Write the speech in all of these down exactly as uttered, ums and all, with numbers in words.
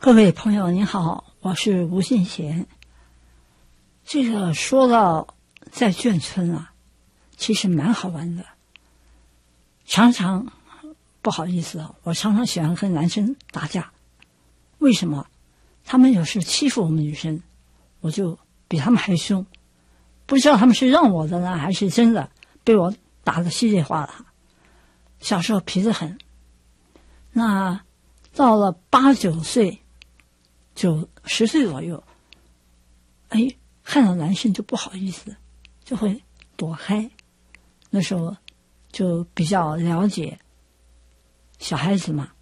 各位朋友您好，我是吴信贤。这个说到在眷村啊，其实蛮好玩的。常常不好意思啊，我常常喜欢跟男生打架。为什么？他们有时欺负我们女生，我就比他们还凶。不知道他们是让我的呢，还是真的被我打得稀里哗啦。小时候皮得很。那到了八九岁九十岁左右，哎，看到男生就不好意思，就会躲开。那时候就比较了解小孩子嘛，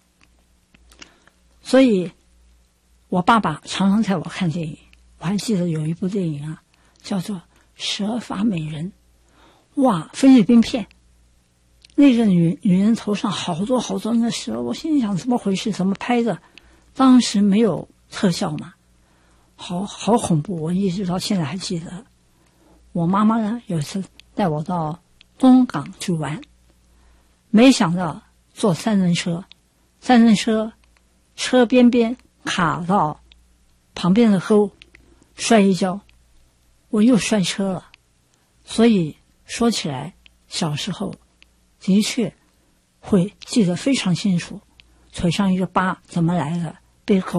所以我爸爸常常带我看电影。我还记得有一部电影啊，叫做《蛇发美人》，哇，菲律宾片。那个女女人头上好多好多那蛇，我心里想怎么回事？怎么拍的？当时没有特效嘛，好好恐怖，我一直到现在还记得。我妈妈呢，有一次带我到东港去玩，没想到坐三轮车，三轮车车边边卡到旁边的沟，摔一跤，我又摔车了。所以说起来，小时候的确会记得非常清楚，腿上一个疤怎么来的，被狗